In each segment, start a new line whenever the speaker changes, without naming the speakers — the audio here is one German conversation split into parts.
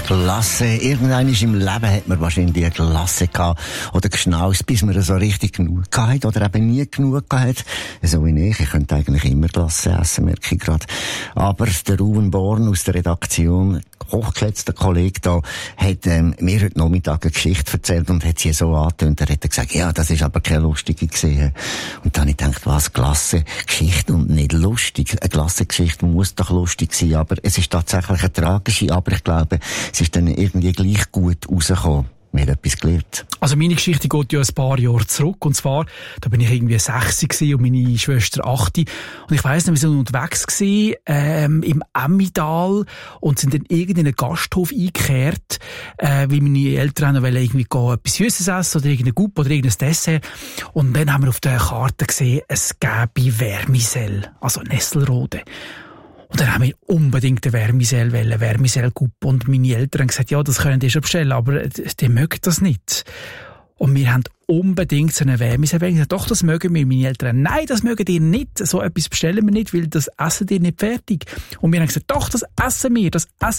Glasse. Irgendwann im Leben hat man wahrscheinlich eine Glasse gehabt oder geschnaust, bis man so richtig genug gehabt oder eben nie genug gehabt. So wie ich könnte eigentlich immer Glasse essen, merke ich gerade. Aber der Ruben Born aus der Redaktion, hochgeschätzter Kollege da, hat mir heute Nachmittag eine Geschichte erzählt und hat sie so angetönt. Er hat gesagt, ja, das ist aber keine lustige gesehen. Und dann habe ich gedacht, was, Glasse-Geschichte und nicht lustig. Eine Glasse-Geschichte muss doch lustig sein, aber es ist tatsächlich eine tragische, aber ich glaube, es ist dann irgendwie gleich gut rausgekommen. Mir hat etwas gelernt.
Also meine Geschichte geht ja ein paar Jahre zurück. Und zwar, da bin ich irgendwie 6 und meine Schwester 8. Und ich weiss nicht, wir sind unterwegs gewesen, im Emmental und sind dann irgendwie in einen Gasthof eingekehrt, weil meine Eltern noch irgendwie etwas Süßes essen oder irgendein Gup oder irgendein Dessert. Und dann haben wir auf der Karte gesehen, es gäbe Vermicelle, also Nesselrode. Und dann haben wir unbedingt eine Vermicelle-Gup. Und meine Eltern haben gesagt, ja, das können die schon bestellen, aber die mögen das nicht. Und wir haben unbedingt so eine Vermicelle. Ich gesagt, doch, das mögen wir. Meine Eltern, nein, das mögen die nicht. So etwas bestellen wir nicht, weil das essen die nicht fertig. Und wir haben gesagt, doch, das essen wir.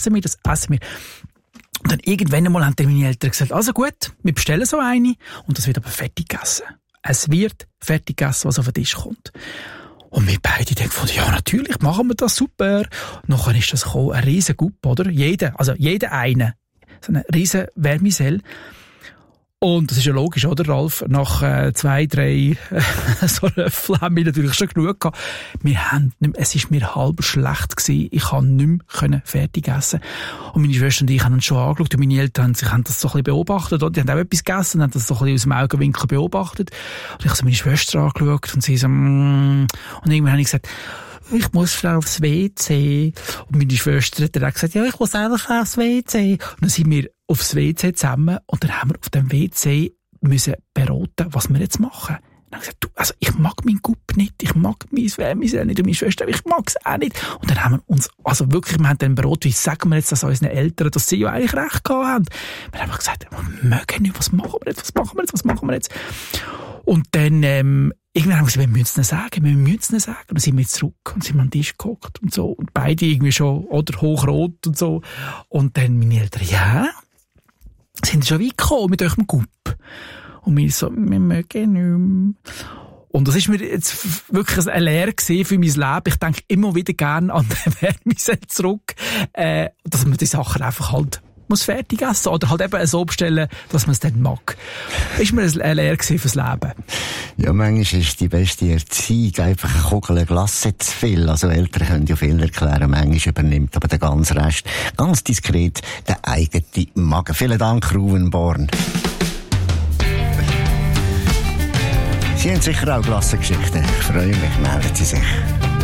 Und dann irgendwann einmal haben meine Eltern gesagt, also gut, wir bestellen so eine. Und das wird aber fertig gegessen. Es wird fertig gegessen, was auf den Tisch kommt. Und wir beide denken, ja, natürlich, machen wir das, super. Und nachher ist das gekommen, ein riesen Gup, oder? Jeder eine. So eine riesen Vermicelle. Und das ist ja logisch, oder, Ralf? Nach 2, 3 so Löffel haben wir natürlich schon genug gehabt. Es ist mir halb schlecht gewesen. Ich konnte nicht mehr fertig essen. Und meine Schwester und ich haben uns schon angeschaut. Und meine Eltern haben das so ein bisschen beobachtet. Oder? Die haben auch etwas gegessen, haben das so ein bisschen aus dem Augenwinkel beobachtet. Und ich habe so meine Schwester angeschaut und sie so, Und irgendwann habe ich gesagt, ich muss schnell aufs WC. Und meine Schwester hat dann auch gesagt, ja, ich muss einfach aufs WC. Und dann sind wir aufs WC zusammen und dann haben wir auf dem WC müssen beraten, was wir jetzt machen. Und dann haben wir gesagt, ich mag meinen Gup nicht, ich mag mein Vermicelle nicht und meine Schwester, ich mag es auch nicht. Und dann haben wir uns, wir haben dann beraten, wie sagen wir jetzt das unseren Eltern, dass sie ja eigentlich recht gehabt haben. Wir haben gesagt, wir mögen nicht, was machen wir jetzt? Und dann, irgendwann haben wir gesagt, wir müssen es nicht sagen. Und dann sind wir zurück und sind wir an den Tisch gehockt und so. Und beide irgendwie schon, oder hochrot und so. Und dann meine Eltern, ja, sind schon weit gekommen mit eurem Gup. Und wir so, wir mögen nicht mehr. Und das ist mir jetzt wirklich eine Lehre gewesen für mein Leben. Ich denke immer wieder gerne an den Vermicelle zurück, dass man die Sachen einfach halt muss fertig essen oder halt eben so bestellen, dass man es dann mag. Ist mir eine Lehre gewesen fürs Leben.
Ja, manchmal ist die beste Erziehung einfach eine Kugel Glasse zu viel. Also Eltern können ja viel erklären, manchmal übernimmt aber der ganze Rest ganz diskret den eigenen Magen. Vielen Dank, Ruben Born. Sie haben sicher auch Glassengeschichten. Ich freue mich, melden Sie sich.